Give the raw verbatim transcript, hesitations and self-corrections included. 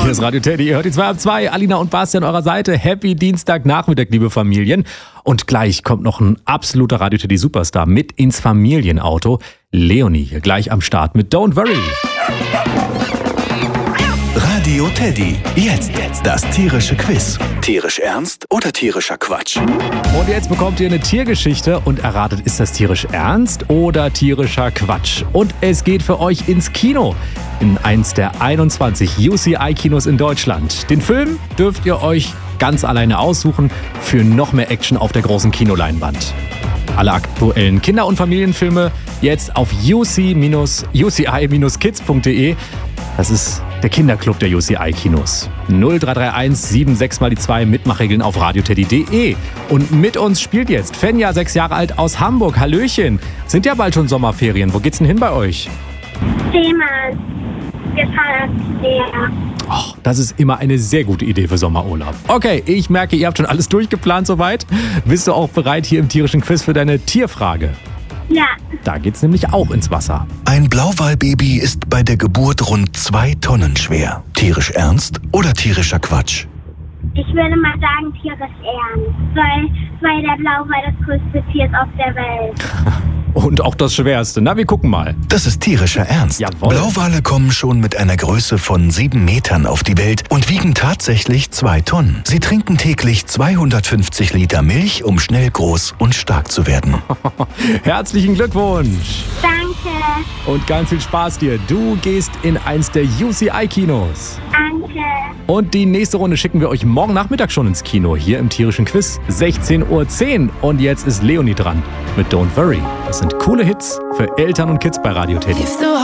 Hier ist Radio Teddy, ihr hört die zwei ab zwei. Alina und Basti an eurer Seite. Happy Dienstagnachmittag, liebe Familien. Und gleich kommt noch ein absoluter Radio Teddy Superstar mit ins Familienauto. Leonie hier gleich am Start mit Don't Worry. Radio Teddy. Jetzt, jetzt das tierische Quiz. Tierisch ernst oder tierischer Quatsch? Und jetzt bekommt ihr eine Tiergeschichte und erratet, ist das tierisch ernst oder tierischer Quatsch? Und es geht für euch ins Kino. In eins der einundzwanzig U C I-Kinos in Deutschland. Den Film dürft ihr euch ganz alleine aussuchen für noch mehr Action auf der großen Kinoleinwand. Alle aktuellen Kinder- und Familienfilme jetzt auf u c i kids punkt de. Das ist der Kinderclub der U C I-Kinos. null drei drei eins sieben sechs mal die zwei Mitmachregeln auf radioteddy punkt de. Und mit uns spielt jetzt Fenja, sechs Jahre alt aus Hamburg. Hallöchen. Sind ja bald schon Sommerferien. Wo geht's denn hin bei euch? Seemann. Wir fahren ans Meer. Oh, das ist immer eine sehr gute Idee für Sommerurlaub. Okay, ich merke, ihr habt schon alles durchgeplant soweit. Bist du auch bereit hier im tierischen Quiz für deine Tierfrage? Ja. Da geht's nämlich auch ins Wasser. Ein Blauwalbaby ist bei der Geburt rund zwei Tonnen schwer. Tierisch ernst oder tierischer Quatsch? Ich würde mal sagen tierisch ernst, weil, weil der Blauwal das größte Tier ist auf der Welt. Und auch das Schwerste. Na, wir gucken mal. Das ist tierischer Ernst. Jawohl. Blauwale kommen schon mit einer Größe von sieben Metern auf die Welt und wiegen tatsächlich zwei Tonnen. Sie trinken täglich zweihundertfünfzig Liter Milch, um schnell groß und stark zu werden. Herzlichen Glückwunsch. Danke. Und ganz viel Spaß dir. Du gehst in eins der U C I-Kinos. Danke. Und die nächste Runde schicken wir euch morgen Nachmittag schon ins Kino. Hier im tierischen Quiz. sechzehn Uhr zehn. Und jetzt ist Leonie dran mit Don't Worry. Das sind coole Hits für Eltern und Kids bei Radio Teddy.